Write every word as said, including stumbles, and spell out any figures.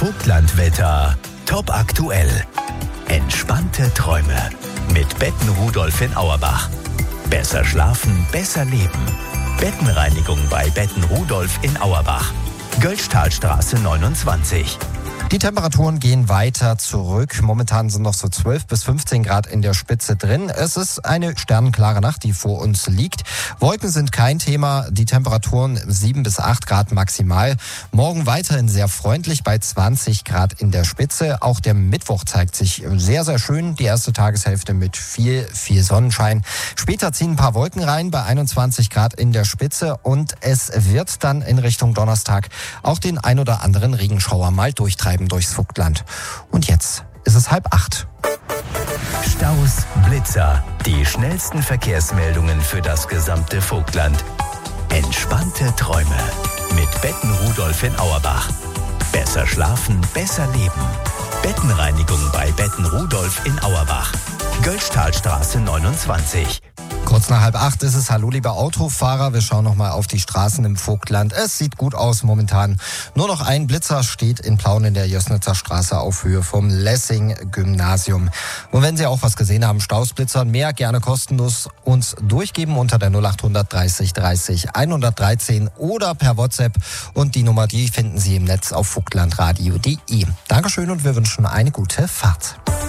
Vogtlandwetter. Top aktuell. Entspannte Träume. Mit Betten Rudolf in Auerbach. Besser schlafen, besser leben. Bettenreinigung bei Betten Rudolf in Auerbach. Göllstahlstraße neunundzwanzig. Die Temperaturen gehen weiter zurück. Momentan sind noch so zwölf bis fünfzehn Grad in der Spitze drin. Es ist eine sternenklare Nacht, die vor uns liegt. Wolken sind kein Thema. Die Temperaturen sieben bis acht Grad maximal. Morgen weiterhin sehr freundlich bei zwanzig Grad in der Spitze. Auch der Mittwoch zeigt sich sehr, sehr schön. Die erste Tageshälfte mit viel, viel Sonnenschein. Später ziehen ein paar Wolken rein bei einundzwanzig Grad in der Spitze. Und es wird dann in Richtung Donnerstag auch den ein oder anderen Regenschauer mal durchtreiben durchs Vogtland. Und jetzt ist es halb acht. Staus, Blitzer, die schnellsten Verkehrsmeldungen für das gesamte Vogtland. Entspannte Träume mit Betten Rudolf in Auerbach. Besser schlafen, besser leben. Bettenreinigung bei Betten Rudolf in Auerbach. Göllstahlstraße neunundzwanzig. Kurz nach halb acht ist es. Hallo, liebe Autofahrer. Wir schauen nochmal auf die Straßen im Vogtland. Es sieht gut aus momentan. Nur noch ein Blitzer steht in Plauen in der Jößnitzer Straße auf Höhe vom Lessing-Gymnasium. Und wenn Sie auch was gesehen haben, Stausblitzern, mehr gerne kostenlos uns durchgeben unter der null acht dreißig dreißig hundertdreizehn oder per WhatsApp. Und die Nummer, die finden Sie im Netz auf vogtlandradio punkt de. Dankeschön und wir wünschen eine gute Fahrt.